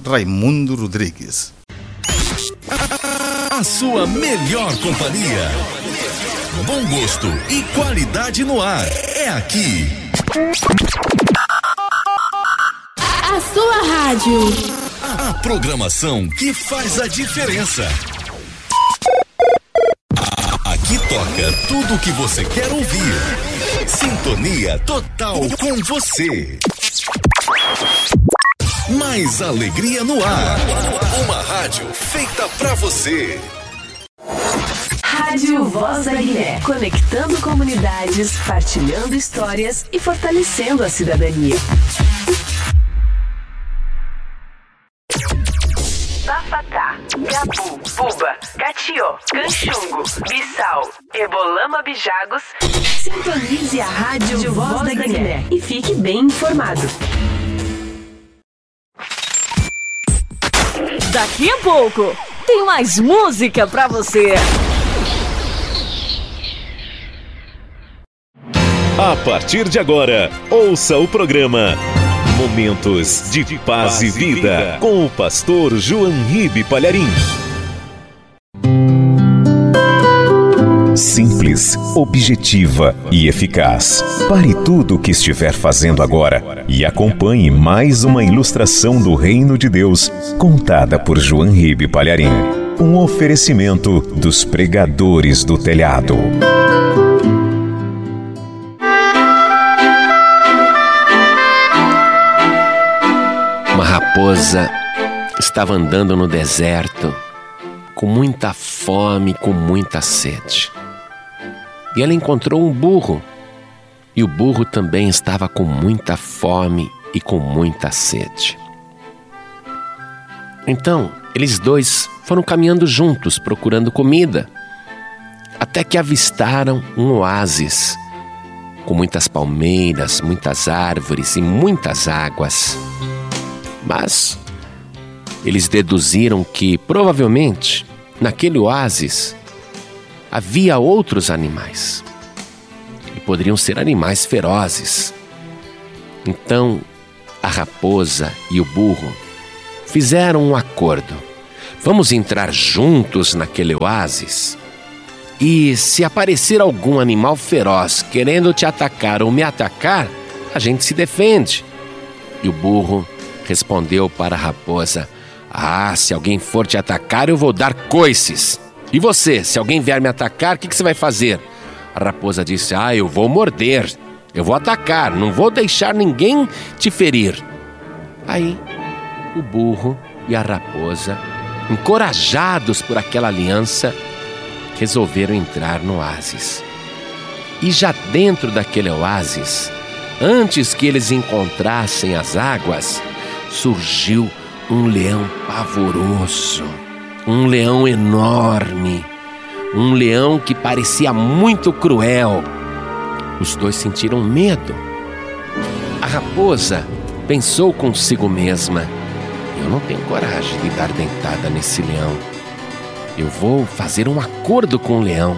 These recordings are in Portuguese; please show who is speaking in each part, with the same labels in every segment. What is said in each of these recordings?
Speaker 1: Raimundo Rodrigues.
Speaker 2: A sua melhor companhia. Bom gosto e qualidade no ar. É aqui.
Speaker 3: A sua rádio.
Speaker 2: A programação que faz a diferença. Aqui toca tudo o que você quer ouvir. Sintonia total com você. Mais alegria no ar. Uma rádio feita pra você.
Speaker 4: Rádio Voz da Guiné. Conectando comunidades, partilhando histórias e fortalecendo a cidadania. Bafatá, Gabu, Buba, Catió, Canchungo, Bissau, Ebolama, Bijagos. Sintonize a Rádio Voz da Guiné e fique bem informado.
Speaker 5: Daqui a pouco tem mais música pra você.
Speaker 6: A partir de agora, ouça o programa Momentos de Paz e Vida com o pastor João Ribe Palharim. Simples, objetiva e eficaz. Pare tudo o que estiver fazendo agora e acompanhe mais uma ilustração do Reino de Deus, contada por João Ribe Palharim. Um oferecimento dos pregadores do telhado.
Speaker 7: Uma raposa estava andando no deserto, com muita fome, com muita sede. E ela encontrou um burro, e o burro também estava com muita fome e com muita sede. Então, eles dois foram caminhando juntos, procurando comida, até que avistaram um oásis, com muitas palmeiras, muitas árvores e muitas águas. Mas eles deduziram que, provavelmente, naquele oásis havia outros animais. E poderiam ser animais ferozes. Então, a raposa e o burro fizeram um acordo. Vamos entrar juntos naquele oásis? E se aparecer algum animal feroz querendo te atacar ou me atacar, a gente se defende. E o burro respondeu para a raposa: se alguém for te atacar, eu vou dar coices. E você, se alguém vier me atacar, o que você vai fazer? A raposa disse: eu vou morder, eu vou atacar, não vou deixar ninguém te ferir. Aí, o burro e a raposa, encorajados por aquela aliança, resolveram entrar no oásis. E já dentro daquele oásis, antes que eles encontrassem as águas, surgiu um leão pavoroso, um leão enorme, um leão que parecia muito cruel. Os dois sentiram medo. A raposa pensou consigo mesma: eu não tenho coragem de dar dentada nesse leão. Eu vou fazer um acordo com o leão.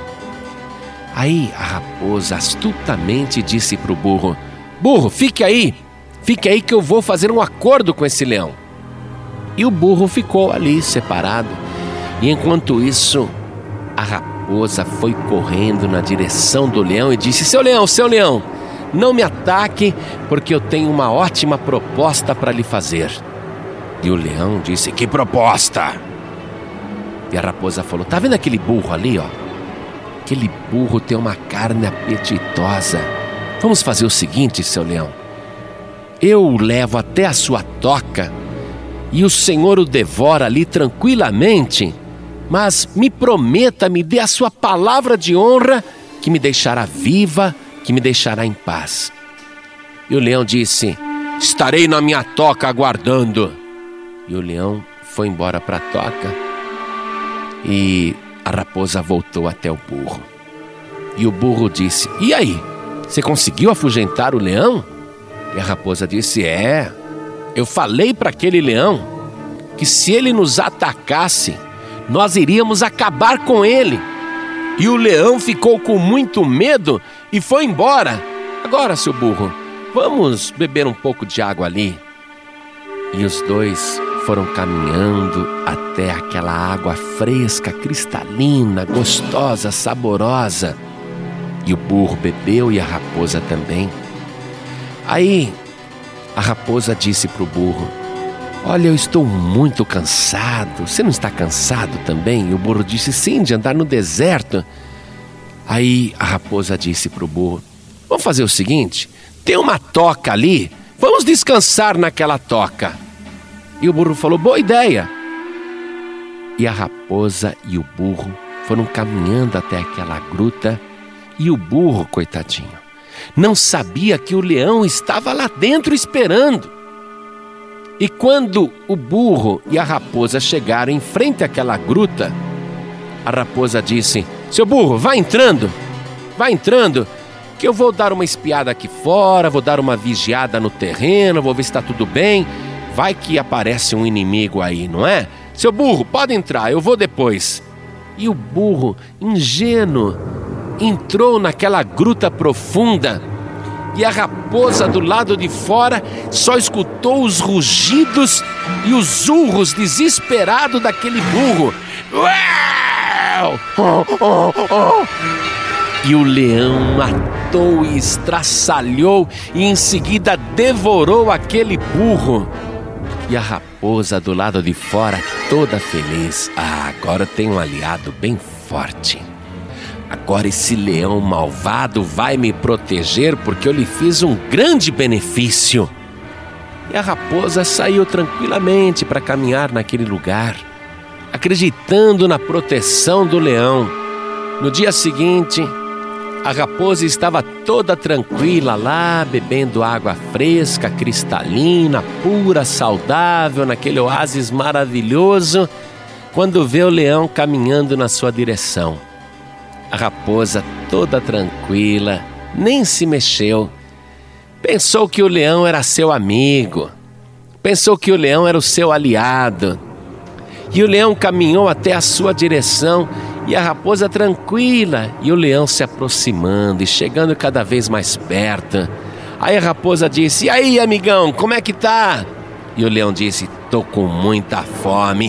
Speaker 7: Aí a raposa astutamente disse para o burro: burro, fique aí que eu vou fazer um acordo com esse leão. E o burro ficou ali separado. E enquanto isso, a raposa foi correndo na direção do leão e disse: seu leão, não me ataque, porque eu tenho uma ótima proposta para lhe fazer. E o leão disse: que proposta? E a raposa falou: tá vendo aquele burro ali, ó? Aquele burro tem uma carne apetitosa. Vamos fazer o seguinte, seu leão. Eu o levo até a sua toca e o senhor o devora ali tranquilamente, mas me prometa, me dê a sua palavra de honra que me deixará viva, que me deixará em paz. E o leão disse: estarei na minha toca aguardando. E o leão foi embora para a toca e a raposa voltou até o burro. E o burro disse: e aí, você conseguiu afugentar o leão? E a raposa disse: eu falei para aquele leão que se ele nos atacasse, nós iríamos acabar com ele. E o leão ficou com muito medo e foi embora. Agora, seu burro, vamos beber um pouco de água ali. E os dois foram caminhando até aquela água fresca, cristalina, gostosa, saborosa. E o burro bebeu e a raposa também. Aí a raposa disse para o burro: olha, eu estou muito cansado. Você não está cansado também? E o burro disse: sim, de andar no deserto. Aí a raposa disse para o burro: vamos fazer o seguinte, tem uma toca ali, vamos descansar naquela toca. E o burro falou: boa ideia. E a raposa e o burro foram caminhando até aquela gruta. E o burro, coitadinho, não sabia que o leão estava lá dentro esperando. E quando o burro e a raposa chegaram em frente àquela gruta, a raposa disse: seu burro, vai entrando, que eu vou dar uma espiada aqui fora, vou dar uma vigiada no terreno, vou ver se está tudo bem. Vai que aparece um inimigo aí, não é? Seu burro, pode entrar, eu vou depois. E o burro, ingênuo, entrou naquela gruta profunda. E a raposa do lado de fora só escutou os rugidos e os urros desesperados daquele burro. E o leão matou e estraçalhou e em seguida devorou aquele burro. E a raposa do lado de fora toda feliz. Agora tem um aliado bem forte. Agora esse leão malvado vai me proteger porque eu lhe fiz um grande benefício. E a raposa saiu tranquilamente para caminhar naquele lugar, acreditando na proteção do leão. No dia seguinte, a raposa estava toda tranquila lá, bebendo água fresca, cristalina, pura, saudável, naquele oásis maravilhoso, quando vê o leão caminhando na sua direção. A raposa, toda tranquila, nem se mexeu. Pensou que o leão era seu amigo. Pensou que o leão era o seu aliado. E o leão caminhou até a sua direção e a raposa tranquila. E o leão se aproximando e chegando cada vez mais perto. Aí a raposa disse: e aí, amigão, como é que tá? E o leão disse: tô com muita fome.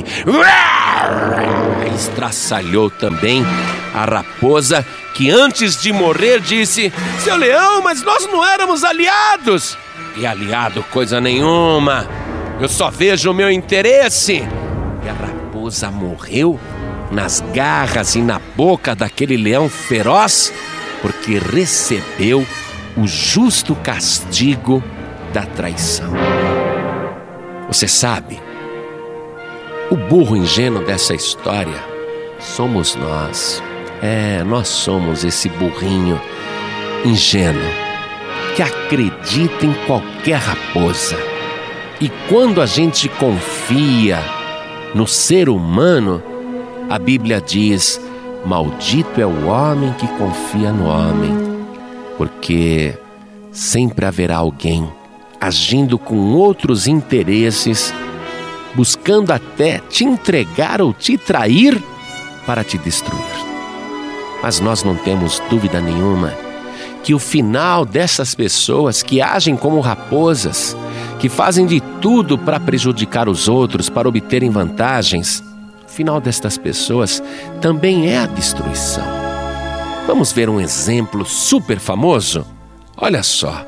Speaker 7: Estraçalhou também a raposa, que antes de morrer disse: seu leão, mas nós não éramos aliados. E aliado coisa nenhuma, eu só vejo o meu interesse. E a raposa morreu nas garras e na boca daquele leão feroz, porque recebeu o justo castigo da traição. Você sabe, o burro ingênuo dessa história somos nós. Nós somos esse burrinho ingênuo que acredita em qualquer raposa. E quando a gente confia no ser humano, a Bíblia diz: maldito é o homem que confia no homem, porque sempre haverá alguém agindo com outros interesses, buscando até te entregar ou te trair para te destruir. Mas nós não temos dúvida nenhuma que o final dessas pessoas que agem como raposas, que fazem de tudo para prejudicar os outros, para obterem vantagens, o final destas pessoas também é a destruição. Vamos ver um exemplo super famoso? Olha só.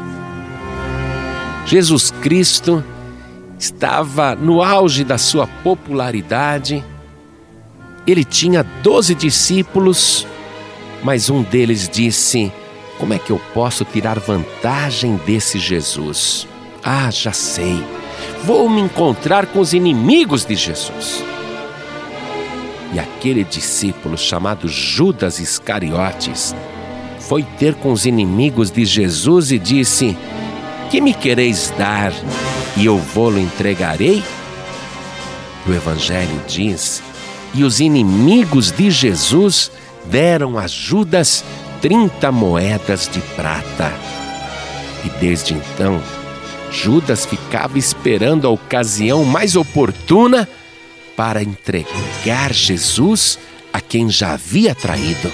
Speaker 7: Jesus Cristo estava no auge da sua popularidade. Ele tinha 12 discípulos, mas um deles disse: como é que eu posso tirar vantagem desse Jesus? Já sei, vou me encontrar com os inimigos de Jesus. E aquele discípulo chamado Judas Iscariotes foi ter com os inimigos de Jesus e disse: que me quereis dar e eu vou-lo entregarei? O Evangelho diz: e os inimigos de Jesus deram a Judas 30 moedas de prata. E desde então, Judas ficava esperando a ocasião mais oportuna para entregar Jesus a quem já havia traído.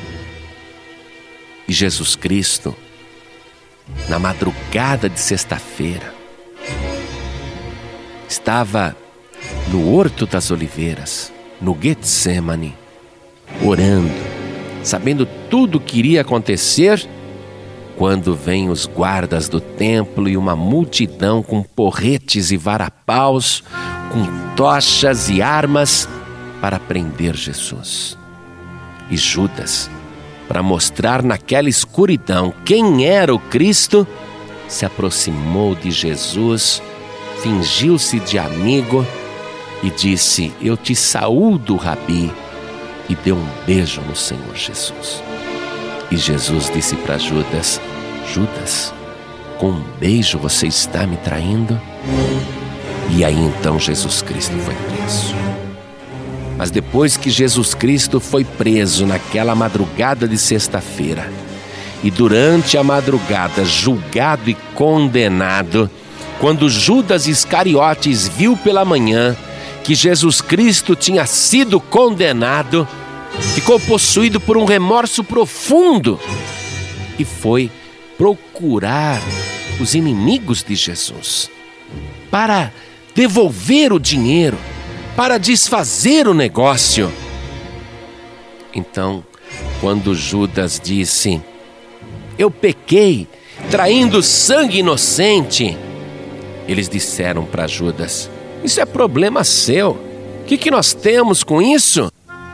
Speaker 7: E Jesus Cristo, na madrugada de sexta-feira, estava no Horto das Oliveiras, no Getsemane, orando, sabendo tudo o que iria acontecer, quando vêm os guardas do templo e uma multidão com porretes e varapaus, com tochas e armas para prender Jesus. E Judas, para mostrar naquela escuridão quem era o Cristo, se aproximou de Jesus, fingiu-se de amigo e disse: eu te saúdo, Rabi, e deu um beijo no Senhor Jesus. E Jesus disse para Judas: Judas, com um beijo você está me traindo? E aí então Jesus Cristo foi preso. Mas depois que Jesus Cristo foi preso naquela madrugada de sexta-feira, e durante a madrugada julgado e condenado, quando Judas Iscariotes viu pela manhã que Jesus Cristo tinha sido condenado, ficou possuído por um remorso profundo e foi procurar os inimigos de Jesus para devolver o dinheiro, para desfazer o negócio. Então, quando Judas disse: eu pequei traindo sangue inocente, eles disseram para Judas: isso é problema seu, o que nós temos com isso?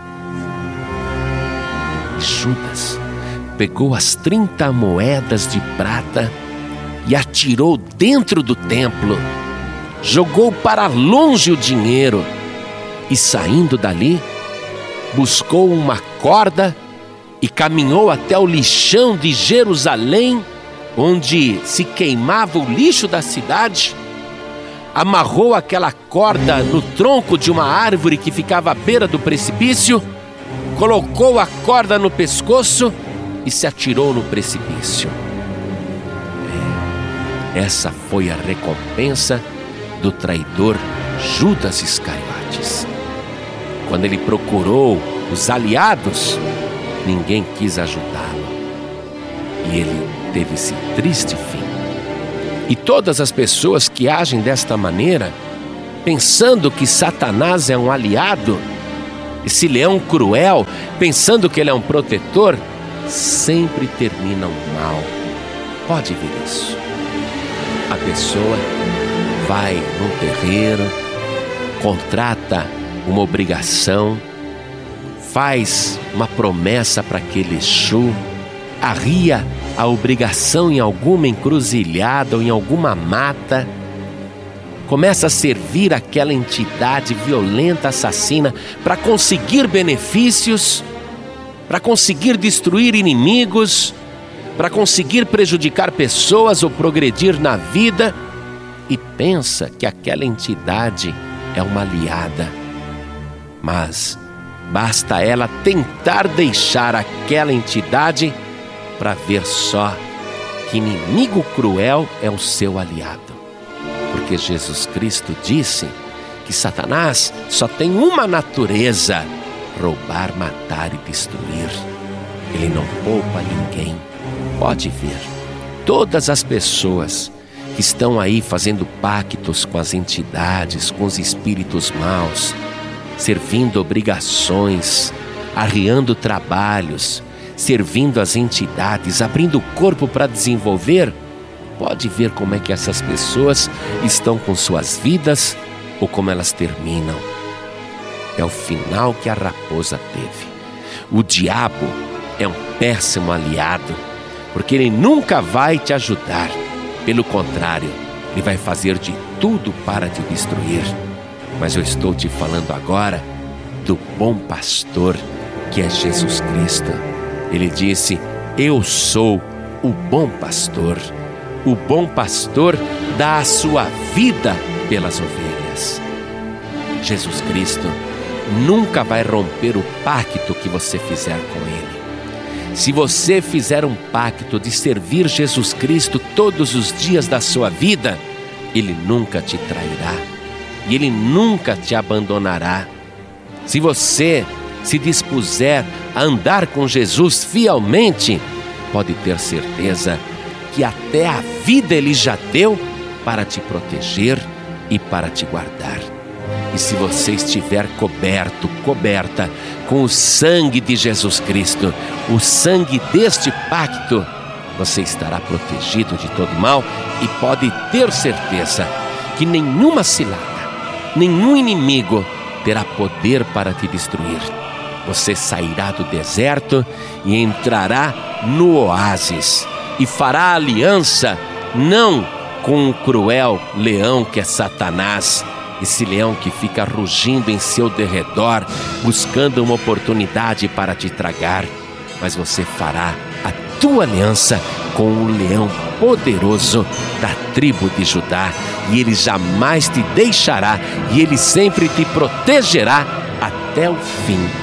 Speaker 7: E Judas pegou as 30 moedas de prata e atirou dentro do templo, jogou para longe o dinheiro e, saindo dali, buscou uma corda e caminhou até o lixão de Jerusalém, onde se queimava o lixo da cidade, amarrou aquela corda no tronco de uma árvore que ficava à beira do precipício, colocou a corda no pescoço e se atirou no precipício. Essa foi a recompensa do traidor Judas Iscariotes. Quando ele procurou os aliados, ninguém quis ajudá-lo. E ele teve esse triste fim. E todas as pessoas que agem desta maneira, pensando que Satanás é um aliado, esse leão cruel, pensando que ele é um protetor, sempre terminam mal. Pode ver isso. A pessoa vai num terreiro, contrata uma obrigação, faz uma promessa para aquele Exu, arria a obrigação em alguma encruzilhada ou em alguma mata, começa a servir aquela entidade violenta, assassina, para conseguir benefícios, para conseguir destruir inimigos, para conseguir prejudicar pessoas ou progredir na vida, e pensa que aquela entidade é uma aliada. Mas basta ela tentar deixar aquela entidade para ver só que inimigo cruel é o seu aliado. Porque Jesus Cristo disse que Satanás só tem uma natureza: roubar, matar e destruir. Ele não poupa ninguém. Pode ver, todas as pessoas que estão aí fazendo pactos com as entidades, com os espíritos maus, servindo obrigações, arriando trabalhos, servindo as entidades, abrindo o corpo para desenvolver, pode ver como é que essas pessoas estão com suas vidas ou como elas terminam. É o final que a raposa teve. O diabo é um péssimo aliado, porque ele nunca vai te ajudar. Pelo contrário, ele vai fazer de tudo para te destruir. Mas eu estou te falando agora do bom pastor, que é Jesus Cristo. Ele disse: eu sou o bom pastor. O bom pastor dá a sua vida pelas ovelhas. Jesus Cristo nunca vai romper o pacto que você fizer com Ele. Se você fizer um pacto de servir Jesus Cristo todos os dias da sua vida, Ele nunca te trairá e Ele nunca te abandonará. Se você se dispuser a andar com Jesus fielmente, pode ter certeza que até a vida Ele já deu para te proteger, e para te guardar. E se você estiver coberto, coberta com o sangue de Jesus Cristo, o sangue deste pacto, você estará protegido de todo mal e pode ter certeza que nenhuma cilada, nenhum inimigo terá poder para te destruir. Você sairá do deserto e entrará no oásis e fará aliança não com o cruel leão que é Satanás, esse leão que fica rugindo em seu derredor, buscando uma oportunidade para te tragar, mas você fará a tua aliança com o leão poderoso da tribo de Judá, e ele jamais te deixará, e ele sempre te protegerá até o fim